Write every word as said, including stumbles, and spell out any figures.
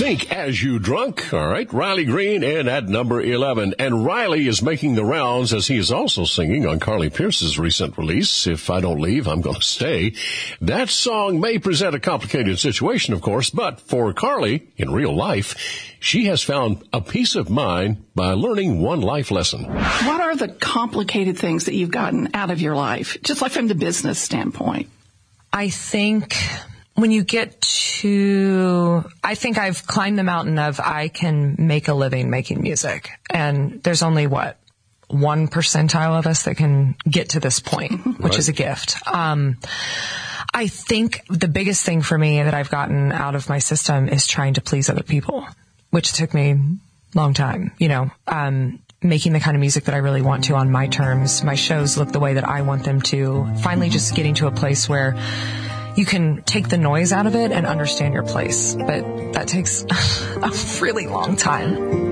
Drink As You Drunk. All right, Riley Green in at number eleven. And Riley is making the rounds as he is also singing on Carly Pearce's recent release, If I Don't Leave, I'm Gonna Stay. That song may present a complicated situation, of course, but for Carly, in real life, she has found a peace of mind by learning one life lesson. What are the complicated things that you've gotten out of your life, just like from the business standpoint? I think when you get to, I think I've climbed the mountain of I can make a living making music. And there's only, what, one percentile of us that can get to this point, which Right. is a gift. Um, I think the biggest thing for me that I've gotten out of my system is trying to please other people, which took me a long time, you know, um, making the kind of music that I really want to on my terms. My shows look the way that I want them to. Finally just getting to a place where you can take the noise out of it and understand your place. But that takes a really long time.